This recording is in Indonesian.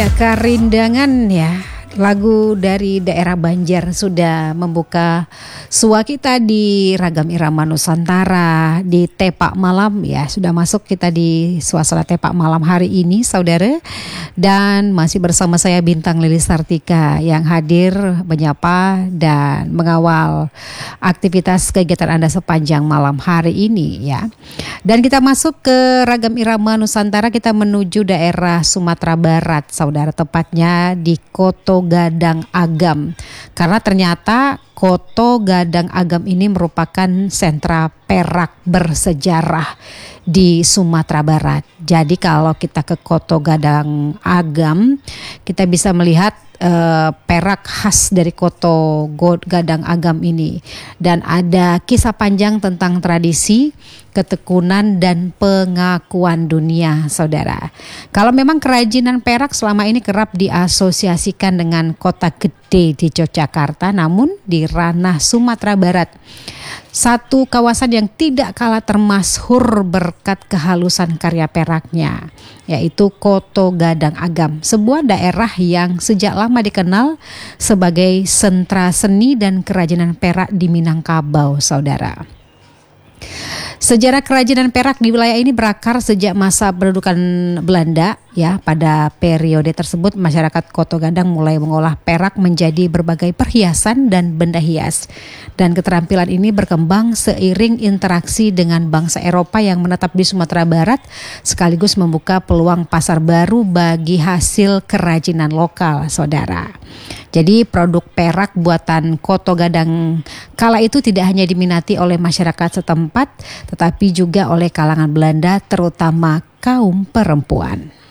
Ya, Karindangan ya, lagu dari daerah Banjar sudah membuka sua kita di Ragam Irama Nusantara di Tepak Malam ya. Sudah masuk kita di suasana Tepak Malam hari ini saudara. Dan masih bersama saya Bintang Lilis Sartika yang hadir menyapa dan mengawal aktivitas kegiatan Anda sepanjang malam hari ini ya. Dan kita masuk ke Ragam Irama Nusantara, kita menuju daerah Sumatera Barat saudara, tepatnya di Koto Gadang Agam. Karena ternyata Koto Gadang Agam ini merupakan sentra perak bersejarah di Sumatera Barat. Jadi kalau kita ke Koto Gadang Agam, kita bisa melihat perak khas dari Koto Gadang Agam ini. Dan ada kisah panjang tentang tradisi, ketekunan dan pengakuan dunia saudara. Kalau memang kerajinan perak selama ini kerap diasosiasikan dengan kota gede di Yogyakarta, namun di ranah Sumatera Barat, satu kawasan yang tidak kalah termasyhur berkat kehalusan karya peraknya, yaitu Koto Gadang Agam, sebuah daerah yang sejak lama dikenal sebagai sentra seni dan kerajinan perak di Minangkabau saudara. Sejarah kerajinan perak di wilayah ini berakar sejak masa pendudukan Belanda ya. Pada periode tersebut masyarakat Koto Gadang mulai mengolah perak menjadi berbagai perhiasan dan benda hias. Dan keterampilan ini berkembang seiring interaksi dengan bangsa Eropa yang menetap di Sumatera Barat, sekaligus membuka peluang pasar baru bagi hasil kerajinan lokal saudara. Jadi produk perak buatan Koto Gadang kala itu tidak hanya diminati oleh masyarakat setempat, tetapi juga oleh kalangan Belanda, terutama kaum perempuan.